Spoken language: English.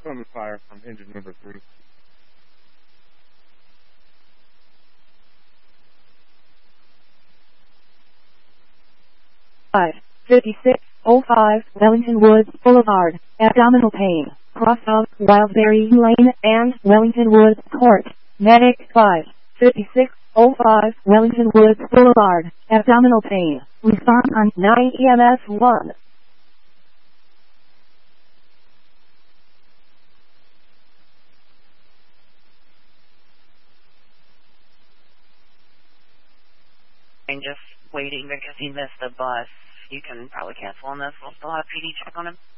From fire from engine number 3. 5605 Wellington Woods Boulevard, abdominal pain, cross of Wildberry Lane and Wellington Woods Court. Medic 5605 Wellington Woods Boulevard, abdominal pain. Respond on 9 EMS 1. I'm just waiting because he missed the bus. You can probably cancel on this. We'll still have PD check on him.